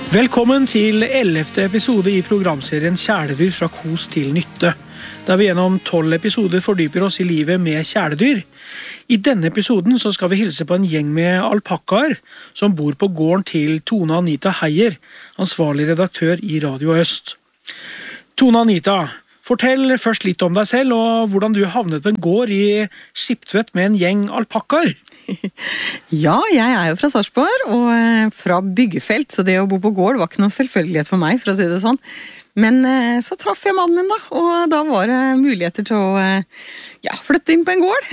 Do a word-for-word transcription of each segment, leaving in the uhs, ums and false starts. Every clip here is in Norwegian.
Velkommen til ellevte episode i programserien Kjæledyr fra kos til nytte, der vi gjennom tolv episoder fordyper oss i livet med kjæledyr. I denne episoden så skal vi hilse på en gjeng med alpakkaer som bor på gården til Tone Anita Heier, ansvarlig redaktør i Radio Øst. Tone Anita, fortell først litt om deg selv og hvordan du havnet på en gård i Skiptvet med en gjeng alpakkaer. Ja, jeg er jo fra Sarpsborg og fra byggefelt, så det å bo på gård var ikke noe selvfølgelighet for meg, for å si det sånn. Men så traff jeg mannen min da, og da var det muligheter til å ja, flytte inn på en gård.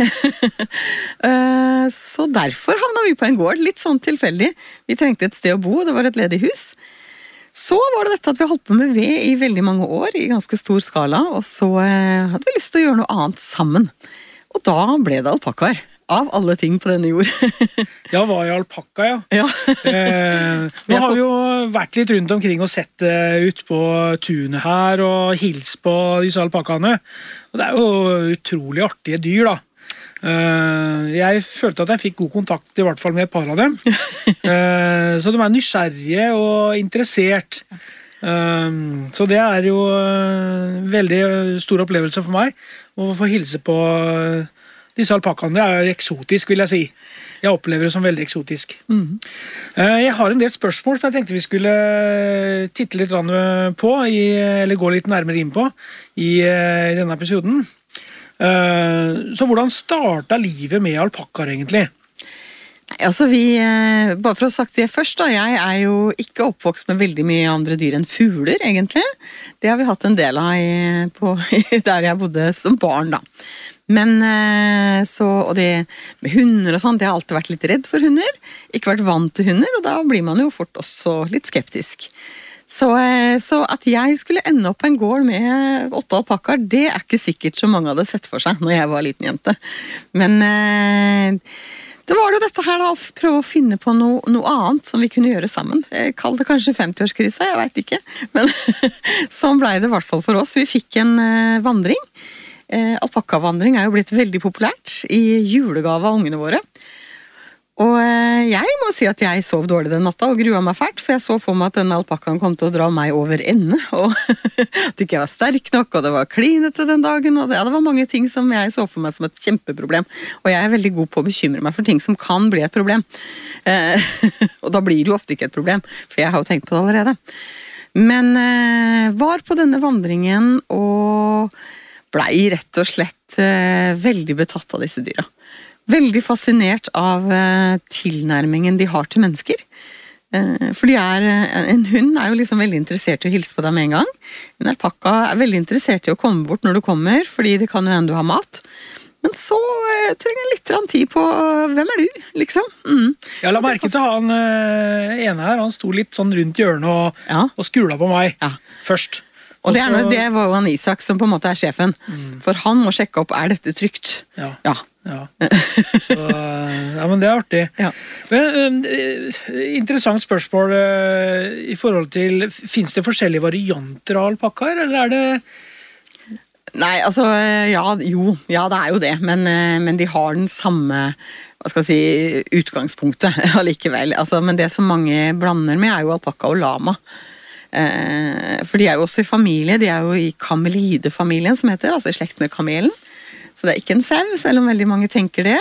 Så derfor havna vi på en gård, litt sånn tilfeldig. Vi trengte et sted å bo, det var et ledig hus. Så var det dette at vi holdt på med ved i veldig mange år, i ganske stor skala, og så hadde vi lyst til å gjøre noe annet sammen. Og da ble det alpakkaer. Av alle ting på denne jord. Ja, var jo alpakka, ja. ja. eh, nå har vi jo vært litt rundt omkring og sett uh, ut på tunet her og hilst på disse alpakkaene. Og det er jo utrolig artige dyr, da. Uh, jeg følte at jeg fikk god kontakt i hvert fall med et par av dem. uh, så de er nysgjerrige og interessert. Uh, så det er jo uh, veldig stor opplevelse for meg å få hilse på uh, disse alpakkaene. Det er jo eksotisk, vil jeg si. Jeg opplever det som veldig eksotisk. Mm. Jeg har en del spørsmål som jeg tenkte vi skulle titte litt på, i, eller gå litt nærmere inn på, i, i denne episoden. Så hvordan startet livet med alpakkaer egentlig? Nei, altså vi, bare for å ha sagt det først da, jeg er jo ikke oppvokst med veldig mye andre dyr enn fugler, egentlig. Det har vi hatt en del av i, på, der jeg bodde som barn da. Men så, og det med hunder og sånn, det har alltid vært litt redd for hunder, ikke vært vant til hunder, og da blir man jo fort også litt skeptisk. Så, så at jeg skulle ende opp på en gård med åtte alpakkaer, det er ikke sikkert så mange hadde sett for seg når jeg var liten jente. Men det var jo dette her da, å prøve å finne på noe, noe annet som vi kunne gjøre sammen. Jeg kaller det kanskje femtiårskrise, jeg vet ikke, men sånn ble det i hvert fall for oss. Vi fikk en vandring. Eh, alpakkavandring er jo blitt veldig populært i julegave av ungene våre. Og eh, jeg må si at jeg sov dårlig den natta og grua meg fælt, for jeg så for meg at denne alpakkaen kom til å dra meg over ende, og at ikke jeg var sterk nok, og det var klinete den dagen, og det, ja, det var mange ting som jeg så for meg som et kjempeproblem. Og jeg er veldig god på å bekymre meg for ting som kan bli et problem. Eh, og da blir det jo ofte ikke et problem, for jeg har jo tenkt på det allerede. Men eh, var på denne vandringen og blei rett og slett eh, veldig betatt av disse dyra. Veldig fascinert av eh, tilnærmingen de har til mennesker. Eh, for de er, en hund er jo liksom veldig interessert i å hilse på deg med en gang. En alpakka er veldig interessert i å komme bort når du kommer, fordi det kan jo hende du har mat. Men så eh, trenger jeg litt tid på hvem er du, liksom. Mm. Jeg la merke til han eh, ene her, han sto litt sånn rundt hjørnet og, ja. og skula på meg ja. først. Og det, er noe, det var jo han Isak som på en måte er sjefen. Mm. For han må sjekke opp, er dette trygt? Ja. ja. ja. Så, ja, men det er artig. Ja. Men, uh, interessant spørsmål uh, i forhold til, finnes det forskjellige varianter av alpakkaer, eller er det... Nei, altså, ja, jo, ja, det er jo det, men, men de har den samme, hva skal jeg si, utgangspunktet allikevel. Altså, men det som mange blander med er jo alpakka og lama. For de er jo også i familie, de er jo i kamelidefamilien som heter, altså i slekt med kamelen. Så det er ikke en sau, selv om veldig mange tenker det.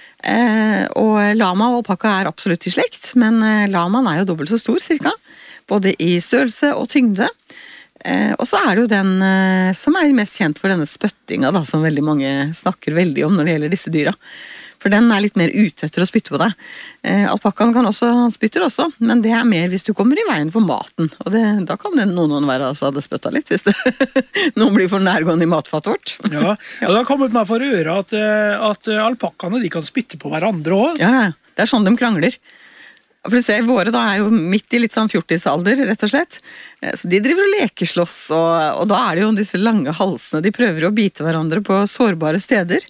Og lama og alpakka er absolutt i slekt, men lamaen er jo dobbelt så stor, cirka. Både i størrelse og tyngde. Og så er det jo den som er mest kjent for denne spøttinga, da, som veldig mange snakker veldig om når det gjelder disse dyra. For den er litt mer ute etter å spytte på deg. Eh, alpakkaen kan også, han spytter også, men det er mer hvis du kommer i veien for maten. Og det, da kan det noen være altså hadde spyttet litt, hvis det, noen blir for nærgående i matfattet vårt. Ja, ja, det har kommet meg for øre at, at alpakkaene de kan spytte på hverandre også. Ja, det er sånn de krangler. For du ser, våre da er jo midt i litt sånn fjortisalder, rett og slett. Så de driver og lekeslåss, og, og da er det jo disse lange halsene. De prøver å bite hverandre på sårbare steder.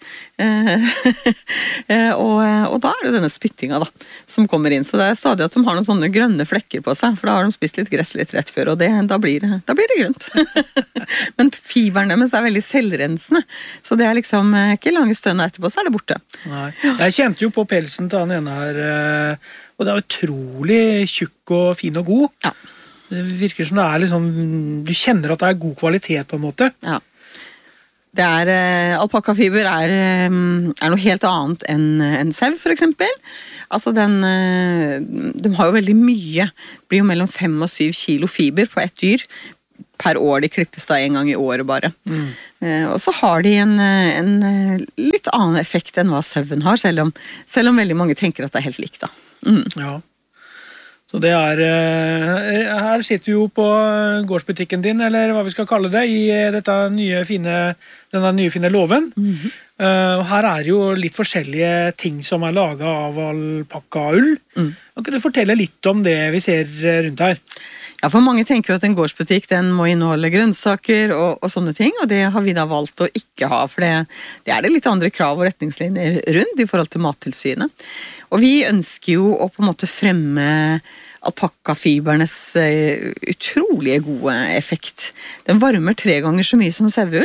og, og da er det denne spyttinga da, som kommer inn. Så det er stadig at de har noen sånne grønne flekker på seg, for da har de spist litt gress litt rett før, og det, da, blir, da blir det grønt. Men fiberen deres er veldig selvrensende, så det er liksom ikke lange stønner etterpå, så er det borte. Nei. Jeg kjente jo på pelsen til han ene her, og det er utrolig tjukk og fin og god. Ja. Det virker som det er liksom, du kjenner at det er god kvalitet på en måte. Ja. Det er, eh, alpakkafiber er, eh, er noe helt annet enn en sau, for eksempel. Altså den, eh, de har jo veldig mye, det blir jo mellom fem og syv kilo fiber på ett dyr per år, de klippes da en gang i året bare. Mm. Eh, og så har de en, en litt annen effekt enn hva sauen har, selv om, selv om veldig mange tenker at det er helt likt da. Mm. Ja. Så det er, her sitter vi jo på gårdsbutikken din, eller hva vi skal kalle det, i dette nye fine, denne nye fine låven. Mm-hmm. Og her er jo litt forskjellige ting som er laget av alpakka-ull. Mm. Kan du fortelle litt om det vi ser rundt her? Ja, for mange tenker jo at en gårdsbutikk den må inneholde grønnsaker og, og sånne ting, og det har vi da valgt å ikke ha, for det, det er det litt andre krav og retningslinjer rundt i forhold til Mattilsynet. Og vi ønsker jo å på en måte fremme alpakkafibernes utrolig gode effekt. Den varmer tre ganger så mye som saueull,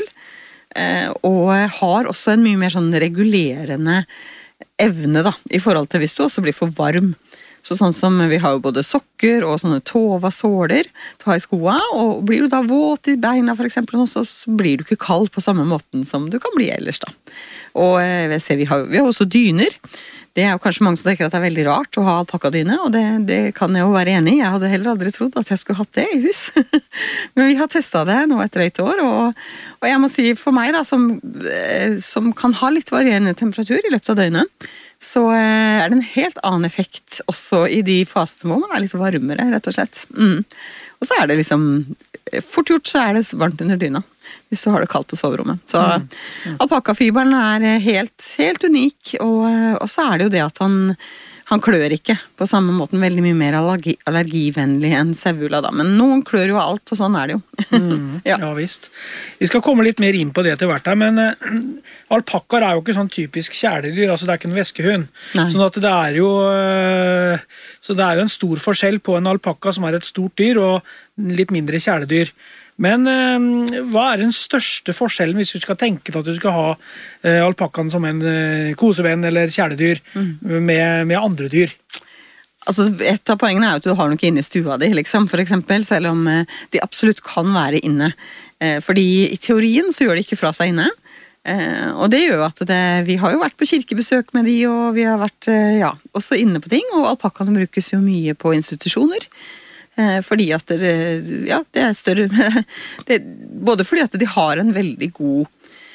og har også en mye mer sånn regulerende evne da, i forhold til hvis du også blir for varm. Så sånn som vi har jo både sokker og sånne tova-såler til å ha i skoa, og blir du da våt i beina for eksempel, så blir du ikke kald på samme måten som du kan bli ellers da. Og jeg ser, vi har, vi har også dyner. Det er jo kanskje mange som tenker at det er veldig rart å ha alpakkadyne, og det, det kan jeg jo være enig i. Jeg hadde heller aldri trodd at jeg skulle hatt det i hus. Men vi har testet det nå et drøyt år, og, og jeg må si for meg da, som, som kan ha litt varierende temperatur i løpet av døgnet, så er det en helt annen effekt også i de fasene hvor man er litt varmere, rett og slett. Mm. Og så er det liksom, fort gjort så er det varmt under dyna, hvis du har det kaldt på soverommet. Så mm. Mm. alpakkafiberen er helt, helt unik, og, og så er det jo det at han, han klør ikke på samme måten, veldig mye mer allergi, allergivennlig enn saueulla da, men noen klør jo alt, og sånn er det jo. mm, ja. ja visst. Vi skal komme litt mer inn på det til hvert her, men uh, alpakker er jo ikke sånn typisk kjæledyr, altså det er ikke en veskehund. Nei. Sånn at det er jo uh, så det er jo en stor forskjell på en alpakka som er et stort dyr, og litt mindre kjæledyr. Men uh, hva er den største forskjellen hvis du skal tenke til at du skal ha uh, alpakkaen som en uh, kosevenn eller kjæledyr mm. med, med andre dyr? Altså, et av poengene er jo at du har noe inne i stua di, liksom, for eksempel, selv om uh, de absolutt kan være inne. Uh, fordi i teorien så gjør de ikke fra seg inne. Uh, og det gjør jo at det, vi har jo vært på kirkebesøk med de, og vi har vært uh, ja, også inne på ting, og alpakkaene brukes jo mye på institusjoner. Fordi at det, ja, det er større det, både fordi at de har en veldig god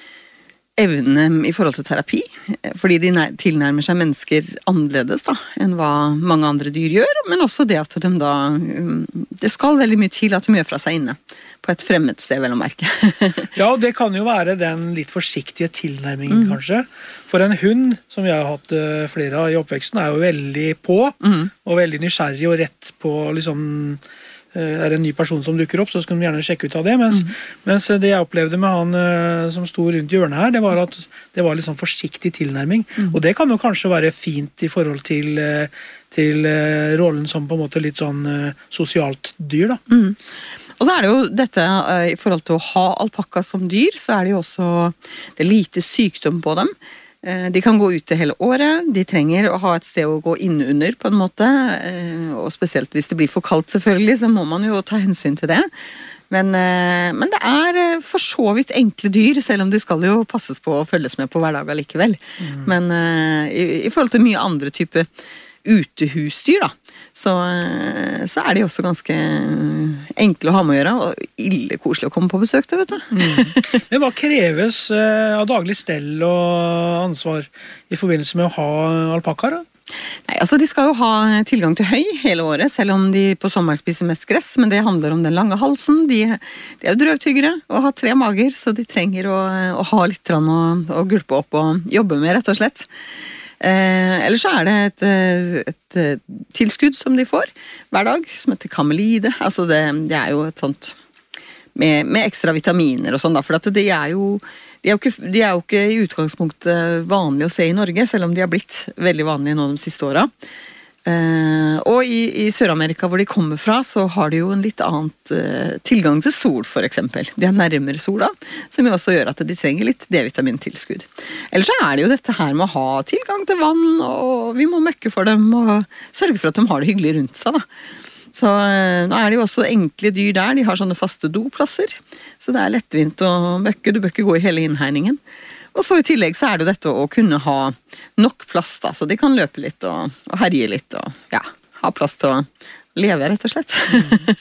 evne i forhold til terapi, fordi de tilnærmer seg mennesker annerledes da, enn hva mange andre dyr gjør, men også det at de da det skal veldig mye til at de gjør fra seg inne på et fremmed sted, vel å merke. Ja, og det kan jo være den litt forsiktige tilnærmingen, mm. kanskje. For en hund, som jeg har hatt uh, flere av i oppveksten, er jo veldig på, mm. og veldig nysgjerrig og rett på, liksom, uh, er det en ny person som dukker opp, så skal de gjerne sjekke ut av det. Mens, mm. mens det jeg opplevde med han uh, som sto rundt hjørnet her, det var at det var litt sånn forsiktig tilnærming. Mm. Og det kan jo kanskje være fint i forhold til, uh, til uh, rollen som på en måte litt sånn uh, sosialt dyr, da. Mm. Og så er det jo dette, i forhold til å ha alpakka som dyr, så er det jo også det er lite sykdom på dem. De kan gå ute hele året, de trenger å ha et sted å gå innunder på en måte, og spesielt hvis det blir for kaldt selvfølgelig, så må man jo ta hensyn til det. Men, men det er for så vidt enkle dyr, selv om de skal jo passes på og følges med på hverdagen likevel. Mm. Men i, i forhold til mye andre typer utehusdyr da, så, så er de også ganske enkle å ha med å gjøre, og ille koselig å komme på besøk til, vet du. Mm. Men hva kreves uh, av daglig stell og ansvar i forbindelse med å ha alpakkaer? Nei, altså de skal jo ha tilgang til høy hele året, selv om de på sommeren spiser mest gress, men det handler om den lange halsen. De, de er jo drøvtyggere og har tre mager, så de trenger å, å ha litt å, å gulpe opp og jobbe med, rett og slett. Eh, eller så er det et, et, et tilskudd som de får hver dag, som heter kamelide. Altså det, det er jo et sånt med, med ekstra vitaminer og sånn da, for at de er jo de er jo, ikke, de er jo ikke i utgangspunktet vanlig å se i Norge, selv om de har blitt veldig vanlige nå de siste åra. Uh, og i, i Sør-Amerika hvor de kommer fra, så har de jo en litt annet uh, tilgang til sol, for eksempel. De er nærmere sola, som jo også gjør at de trenger litt D-vitamintilskudd. Ellers så er det jo dette her med å ha tilgang til vann, og vi må møkke for dem og sørge for at de har det hyggelig rundt seg da. Så nå er det jo også enkle dyr der, de har sånne faste doplasser, så det er lettvint å møkke, du bør ikke gå i hele innhegningen. Og så i tillegg så er det jo dette å kunne ha nok plass da, så de kan løpe litt og, og herje litt og ja, ha plass til å leve rett og slett.